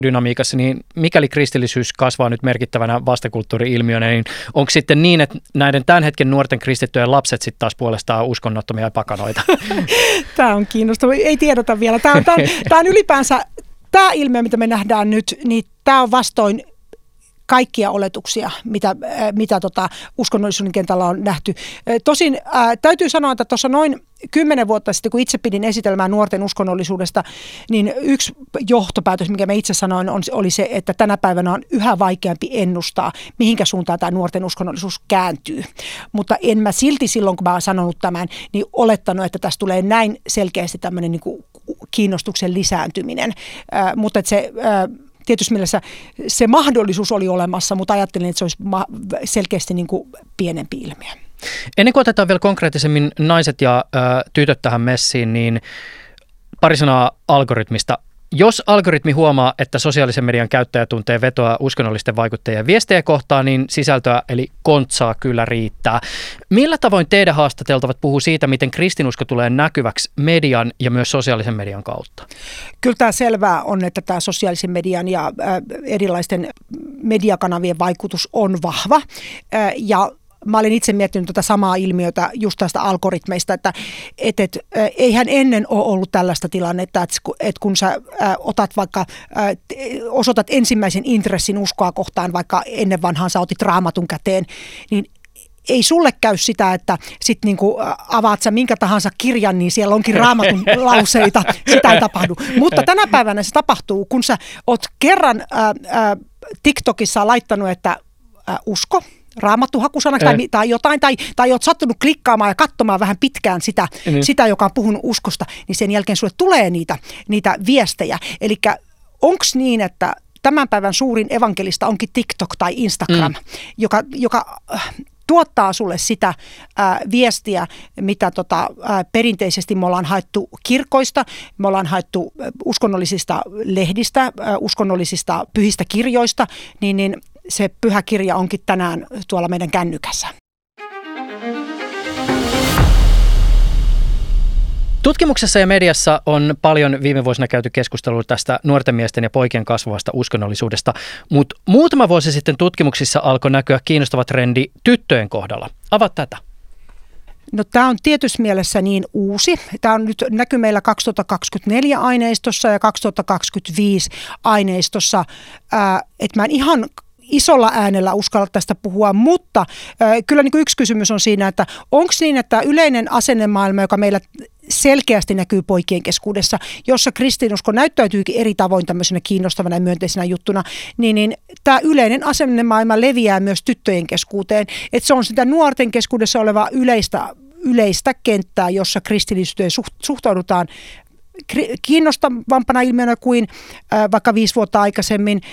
dynamiikassa, niin mikäli kristillisyys kasvaa nyt merkittävänä vastakulttuuri-ilmiönä, niin onko sitten niin, että näiden tämän hetken nuorten kristittyjen lapset sitten taas puolestaan uskonnottomia ja pakanoita? Tämä on kiinnostavaa. Ei tiedota vielä. Tämä on ylipäänsä, tämä ilmiö, mitä me nähdään nyt, niin tämä on vastoin kaikkia oletuksia, mitä uskonnollisuuden kentällä on nähty. Tosin täytyy sanoa, että tuossa noin 10 vuotta sitten, kun itse pidin esitelmää nuorten uskonnollisuudesta, niin yksi johtopäätös, mikä mä itse sanoin, oli se, että tänä päivänä on yhä vaikeampi ennustaa, mihinkä suuntaan tämä nuorten uskonnollisuus kääntyy. Mutta en mä silti silloin, kun mä oon sanonut tämän, niin olettanut, että tässä tulee näin selkeästi tämmöinen niin kuin kiinnostuksen lisääntyminen. Mutta että se tietysti mielessä se mahdollisuus oli olemassa, mutta ajattelin, että se olisi selkeästi niin kuin pienempi ilmiö. Ennen kuin otetaan vielä konkreettisemmin naiset ja tytöt tähän messiin, niin pari sanaa algoritmista. Jos algoritmi huomaa, että sosiaalisen median käyttäjä tuntee vetoa uskonnollisten vaikuttajien viestejä kohtaan, niin sisältöä eli kontsaa kyllä riittää. Millä tavoin teidän haastateltavat puhuu siitä, miten kristinusko tulee näkyväksi median ja myös sosiaalisen median kautta? Kyllä tämä selvää on, että tämä sosiaalisen median ja erilaisten mediakanavien vaikutus on vahva ja mä olen itse miettinyt tätä samaa ilmiötä just tästä algoritmeista, että eihän ennen ole ollut tällaista tilannetta, että kun sä osoitat ensimmäisen intressin uskoa kohtaan, vaikka ennen vanhaan sä otit Raamatun käteen, niin ei sulle käy sitä, että sit niinku avaat sä minkä tahansa kirjan, niin siellä onkin Raamatun lauseita. Sitä ei tapahdu. Mutta tänä päivänä se tapahtuu, kun sä oot kerran TikTokissa laittanut, että usko, Raamattu hakusanaksi tai jotain, tai olet sattunut klikkaamaan ja katsomaan vähän pitkään sitä, joka on puhunut uskosta, niin sen jälkeen sulle tulee niitä viestejä. Eli onko niin, että tämän päivän suurin evankelista onkin TikTok tai Instagram, joka tuottaa sulle sitä viestiä, mitä perinteisesti me ollaan haettu kirkoista, me ollaan haettu uskonnollisista lehdistä, uskonnollisista pyhistä kirjoista, niin se pyhä kirja onkin tänään tuolla meidän kännykässä. Tutkimuksessa ja mediassa on paljon viime vuosina käyty keskustelua tästä nuorten miesten ja poikien kasvavasta uskonnollisuudesta, mutta muutama vuosi sitten tutkimuksissa alkoi näkyä kiinnostava trendi tyttöjen kohdalla. Avaa tätä. No tämä on tietyssä mielessä niin uusi. Tämä on nyt näkyy meillä 2024 aineistossa ja 2025 aineistossa, että mä en ihan isolla äänellä uskalla tästä puhua, mutta kyllä niin kuin yksi kysymys on siinä, että onko niin, että yleinen asennemaailma, joka meillä selkeästi näkyy poikien keskuudessa, jossa kristinusko näyttäytyykin eri tavoin tämmöisenä kiinnostavana ja myönteisenä juttuna, niin tämä yleinen asennemaailma leviää myös tyttöjen keskuuteen. Että se on sitä nuorten keskuudessa olevaa yleistä kenttää, jossa kristillisyyteen suhtaudutaan kiinnostavampana ilmiönä kuin vaikka 5 vuotta aikaisemmin,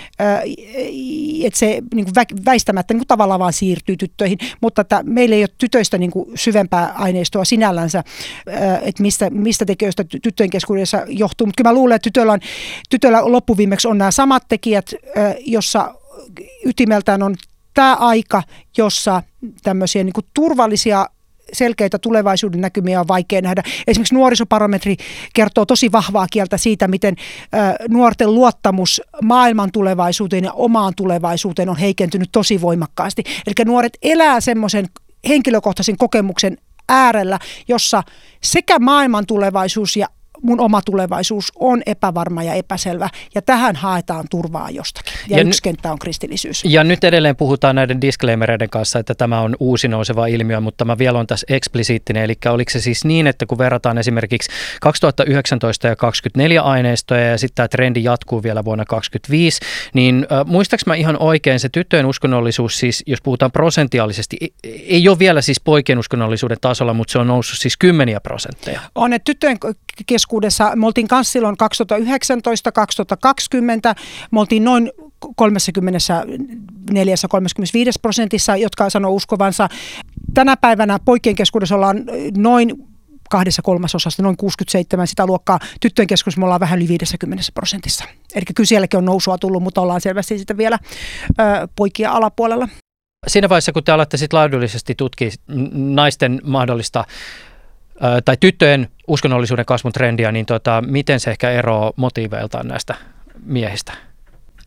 että se niin kuin väistämättä niin kuin tavallaan vaan siirtyy tyttöihin, mutta että meillä ei ole tytöistä niin kuin syvempää aineistoa sinällänsä, että mistä tekijöistä tyttöjen keskuudessa johtuu, mutta kyllä mä luulen, että tytöillä loppuviimeksi on nämä samat tekijät, jossa ytimeltään on tämä aika, jossa tämmöisiä niin kuin turvallisia selkeitä tulevaisuuden näkymiä on vaikea nähdä. Esimerkiksi nuorisobarometri kertoo tosi vahvaa kieltä siitä, miten nuorten luottamus maailman tulevaisuuteen ja omaan tulevaisuuteen on heikentynyt tosi voimakkaasti. Eli nuoret elää semmoisen henkilökohtaisen kokemuksen äärellä, jossa sekä maailman tulevaisuus ja mun oma tulevaisuus on epävarma ja epäselvä, ja tähän haetaan turvaa jostakin. Ja yksi kenttä on kristillisyys. Ja nyt edelleen puhutaan näiden disclaimereiden kanssa, että tämä on uusi nouseva ilmiö, mutta mä vielä on tässä eksplisiittinen. Eli oliko se siis niin, että kun verrataan esimerkiksi 2019 ja 2024 aineistoja, ja sitten tämä trendi jatkuu vielä vuonna 2025, niin muistaaks mä ihan oikein, se tyttöjen uskonnollisuus siis, jos puhutaan prosentiaalisesti, ei ole vielä siis poikien uskonnollisuuden tasolla, mutta se on noussut siis 10%. On, että tyttöjen keskuudessa me oltiin kanssa silloin 2019-2020, me oltiin noin 34-35%, jotka sanoo uskovansa. Tänä päivänä poikien keskuudessa ollaan noin 2/3, noin 67 sitä luokkaa. Tyttöjen keskuudessa me ollaan vähän yli 50%. Eli kyllä sielläkin on nousua tullut, mutta ollaan selvästi sitten vielä poikia alapuolella. Siinä vaiheessa, kun te alatte sitten laadullisesti tutkia naisten mahdollista tai tyttöjen uskonnollisuuden kasvun trendiä, niin miten se ehkä eroaa motiiveiltaan näistä miehistä?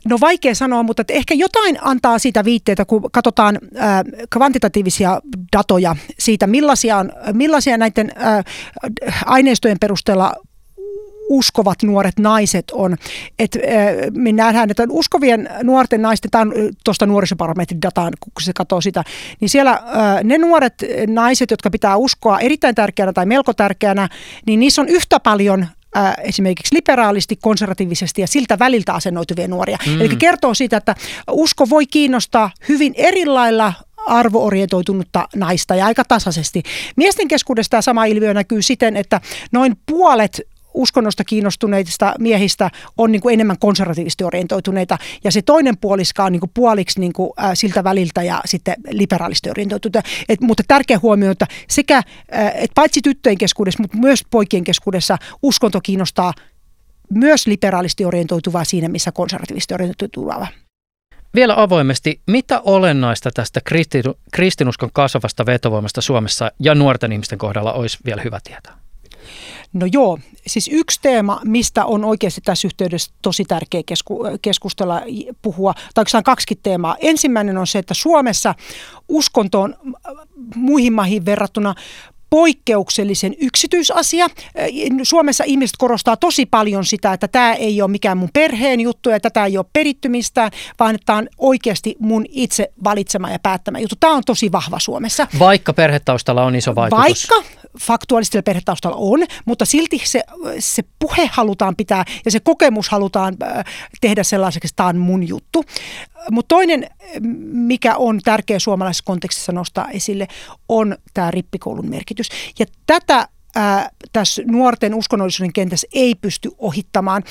No vaikea sanoa, mutta ehkä jotain antaa siitä viitteitä, kun katsotaan kvantitatiivisia datoja siitä, millaisia näiden aineistojen perusteella uskovat nuoret naiset on. Me nähdään, että uskovien nuorten naisten, tämä on tuosta nuorisobarometrin dataan, kun se katsoo sitä, niin siellä ne nuoret naiset, jotka pitää uskoa erittäin tärkeänä tai melko tärkeänä, niin niissä on yhtä paljon esimerkiksi liberaalisti, konservatiivisesti ja siltä väliltä asennoituvia nuoria. Eli kertoo siitä, että usko voi kiinnostaa hyvin eri lailla arvoorientoitunutta naista ja aika tasaisesti. Miesten keskuudessa tämä sama ilmiö näkyy siten, että noin puolet uskonnosta kiinnostuneista miehistä on niin kuin enemmän konservatiivisesti orientoituneita ja se toinen puoliska on niin kuin puoliksi niin kuin siltä väliltä ja sitten liberaalisti orientoituneita. Mutta tärkeä huomio, että sekä että paitsi tyttöjen keskuudessa, mutta myös poikien keskuudessa uskonto kiinnostaa myös liberaalisti orientoituvaa siinä, missä konservatiivisesti orientoituvaa. Vielä avoimesti, mitä olennaista tästä kristinuskon kasvavasta vetovoimasta Suomessa ja nuorten ihmisten kohdalla olisi vielä hyvä tietää? No joo, siis yksi teema, mistä on oikeasti tässä yhteydessä tosi tärkeä keskustella, puhua, tai oikeastaan kaksikin teemaa. Ensimmäinen on se, että Suomessa uskonto on muihin maihin verrattuna poikkeuksellisen yksityisasia. Suomessa ihmiset korostaa tosi paljon sitä, että tämä ei ole mikään mun perheen juttu ja tätä ei ole peritty mistään, vaan että tämä on oikeasti mun itse valitsema ja päättämä juttu. Tämä on tosi vahva Suomessa. Vaikka perhetaustalla on iso vaikutus. Vaikka faktuaalisesti perhetaustalla on, mutta silti se puhe halutaan pitää ja se kokemus halutaan tehdä sellaiseksi, että tämä on mun juttu. Mutta toinen, mikä on tärkeä suomalaisessa kontekstissa nostaa esille, on tämä rippikoulun merkitys. Ja tätä tässä nuorten uskonnollisuuden kentässä ei pysty ohittamaan.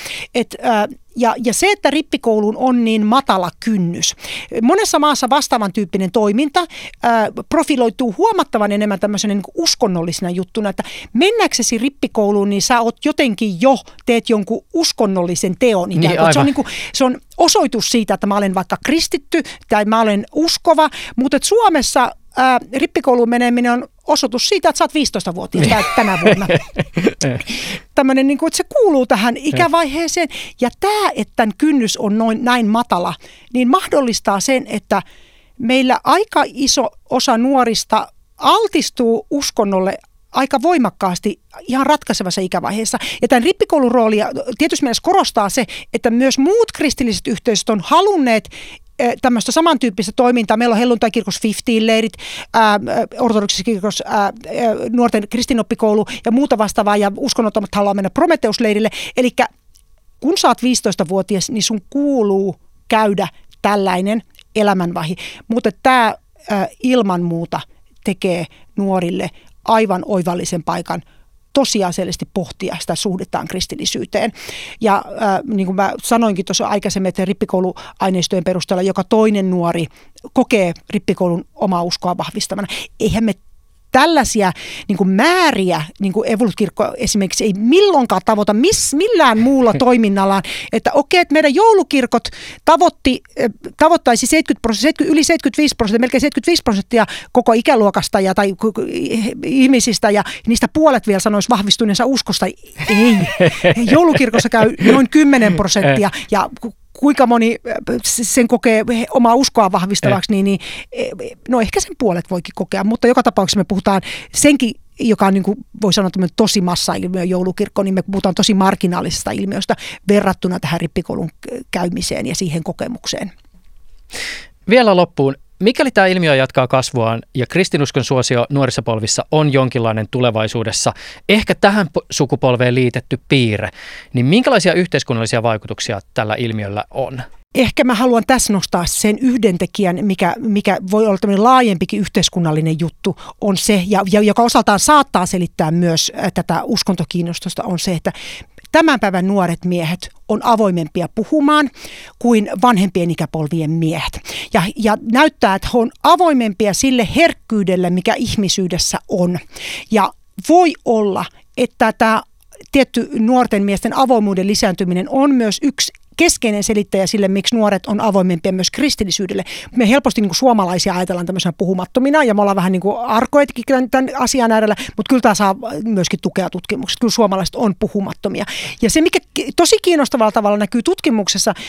Ja se, että rippikouluun on niin matala kynnys. Monessa maassa vastaavan tyyppinen toiminta profiloituu huomattavan enemmän tämmöisenä niin kuin uskonnollisena juttuna, että mennäksesi rippikouluun, niin sä oot jotenkin teet jonkun uskonnollisen teon. Niin, se on osoitus siitä, että mä olen vaikka kristitty tai mä olen uskova, mutta Suomessa rippikouluun meneminen on osoitus siitä, että sä oot 15-vuotias tänä vuonna. Tämmöinen, niin kuin, että se kuuluu tähän ikävaiheeseen. Ja tämä, että tämän kynnys on näin matala, niin mahdollistaa sen, että meillä aika iso osa nuorista altistuu uskonnolle aika voimakkaasti ihan ratkaisevassa ikävaiheessa. Ja tämän rippikoulun roolia tietysti mielessä korostaa se, että myös muut kristilliset yhteisöt on halunneet tämmöistä samantyyppistä toimintaa. Meillä on helluntai-kirkossa 15-leirit, ortodoksisessa kirkossa nuorten kristinoppikoulu ja muuta vastaavaa, ja uskonnottomat haluaa mennä Prometheus-leirille. Eli kun sä oot 15-vuotias, niin sun kuuluu käydä tällainen elämänvaihe. Mutta tämä ilman muuta tekee nuorille aivan oivallisen paikan tosiasiallisesti pohtia sitä suhdettaan kristillisyyteen. Ja niin kuin mä sanoinkin tuossa aikaisemmin, että rippikouluaineistojen perusteella joka toinen nuori kokee rippikoulun omaa uskoa vahvistavana. Eihän me tällaisia niin kuin määriä, niin kuin Evolut-kirkko esimerkiksi ei milloinkaan tavoita millään muulla toiminnallaan, että okei, että meidän joulukirkot tavoittaisi yli 75%, melkein 75% koko ikäluokasta tai ihmisistä, ja niistä puolet vielä sanoisi vahvistuneensa uskosta. Ei. Joulukirkossa käy noin 10% ja kuinka moni sen kokee omaa uskoa vahvistavaksi, niin no ehkä sen puolet voikin kokea, mutta joka tapauksessa me puhutaan senkin, joka on niin kuin voi sanoa tosi massailmiö joulukirkko, niin me puhutaan tosi marginaalisesta ilmiöstä verrattuna tähän rippikoulun käymiseen ja siihen kokemukseen. Vielä loppuun. Mikäli tämä ilmiö jatkaa kasvuaan ja kristinuskon suosio nuorissa polvissa on jonkinlainen tulevaisuudessa, ehkä tähän sukupolveen liitetty piirre, niin minkälaisia yhteiskunnallisia vaikutuksia tällä ilmiöllä on? Ehkä mä haluan tässä nostaa sen yhden tekijän, mikä voi olla tämmöinen laajempikin yhteiskunnallinen juttu, on se, ja joka osaltaan saattaa selittää myös tätä uskontokiinnostusta, on se, että tämän päivän nuoret miehet on avoimempia puhumaan kuin vanhempien ikäpolvien miehet. Ja näyttää, että he on avoimempia sille herkkyydelle, mikä ihmisyydessä on. Ja voi olla, että tämä tietty nuorten miesten avoimuuden lisääntyminen on myös yksi keskeinen selittäjä sille, miksi nuoret on avoimempia myös kristillisyydelle. Me helposti niin kuin suomalaisia ajatellaan tämmöisenä puhumattomina, ja me ollaan vähän niin kuin arkoetkin tämän asian äärellä, mutta kyllä tämä saa myöskin tukea tutkimuksesta. Kyllä suomalaiset on puhumattomia. Ja se, mikä tosi kiinnostavalla tavalla näkyy tutkimuksessa,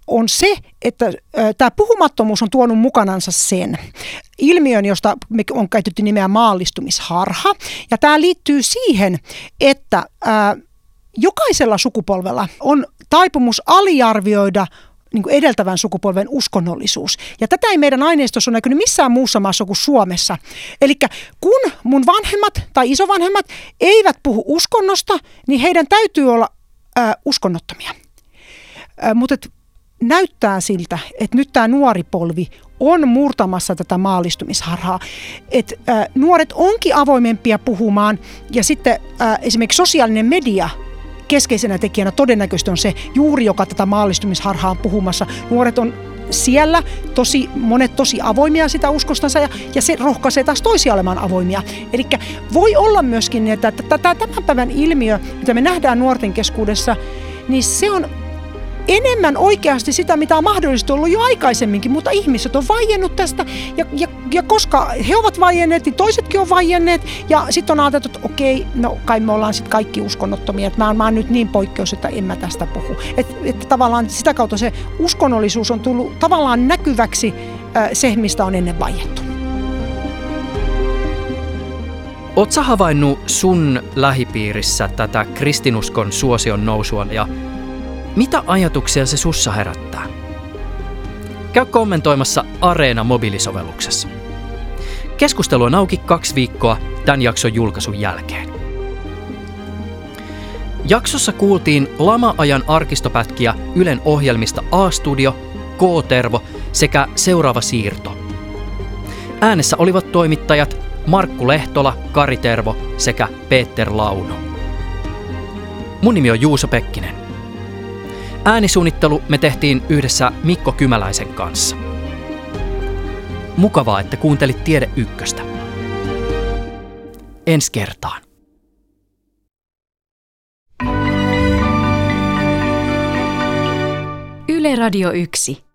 on se, että tämä puhumattomuus on tuonut mukanansa sen ilmiön, josta me on käytetty nimeä maallistumisharha. Ja tämä liittyy siihen, että jokaisella sukupolvella on taipumus aliarvioida niin kuin edeltävän sukupolven uskonnollisuus. Ja tätä ei meidän aineistossa ole näkynyt missään muussa maassa kuin Suomessa. Eli kun mun vanhemmat tai isovanhemmat eivät puhu uskonnosta, niin heidän täytyy olla uskonnottomia. Mutta näyttää siltä, että nyt tämä nuori polvi on murtamassa tätä maallistumisharhaa. Että nuoret onkin avoimempia puhumaan ja sitten esimerkiksi sosiaalinen media keskeisenä tekijänä todennäköisesti on se juuri, joka tätä maallistumisharhaa on puhumassa. Nuoret on siellä monet tosi avoimia sitä uskostansa ja se rohkaisee taas toisia olemaan avoimia. Eli voi olla myöskin, että tämän päivän ilmiö, mitä me nähdään nuorten keskuudessa, niin se on enemmän oikeasti sitä, mitä on mahdollisesti ollut jo aikaisemminkin, mutta ihmiset on vaiennut tästä ja koska he ovat vaienneet, niin toisetkin on vaienneet ja sitten on ajateltu, että okei, no kai me ollaan sitten kaikki uskonnottomia, että mä oon nyt niin poikkeus, että en mä tästä puhu. Että tavallaan sitä kautta se uskonnollisuus on tullut tavallaan näkyväksi se, mistä on ennen vaiettu. Ootko sä havainnut sun lähipiirissä tätä kristinuskon suosion nousua ja mitä ajatuksia se sussa herättää? Käy kommentoimassa Areena mobiilisovelluksessa. Keskustelu on auki 2 viikkoa tämän jakson julkaisun jälkeen. Jaksossa kuultiin lama-ajan arkistopätkiä Ylen ohjelmista A-studio, K-tervo sekä Seuraava siirto. Äänessä olivat toimittajat Markku Lehtola, Kari Tervo sekä Peter Launo. Mun nimi on Juuso Pekkinen. Äänisuunnittelu me tehtiin yhdessä Mikko Kymäläisen kanssa. Mukavaa, että kuuntelit Tiede Ykköstä. Ensi kertaan. Yle Radio 1.